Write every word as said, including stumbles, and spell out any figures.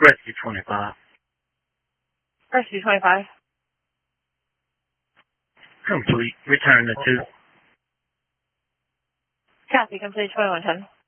Rescue twenty-five. Rescue twenty-five. Complete. Return the two. Copy, complete twenty-one ten.